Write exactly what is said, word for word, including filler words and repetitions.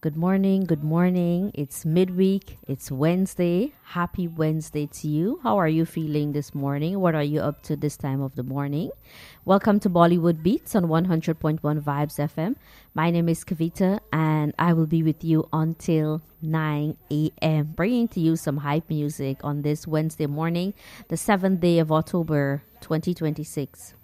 Good morning, good morning. It's midweek, it's Wednesday. Happy Wednesday to you. How are you feeling this morning? What are you up to this time of the morning? Welcome to Bollywood Beats on one hundred point one Vibes F M. My name is Kavita and I will be with you until nine a.m. bringing to you some hype music on this Wednesday morning, the seventh day of October twenty twenty-six.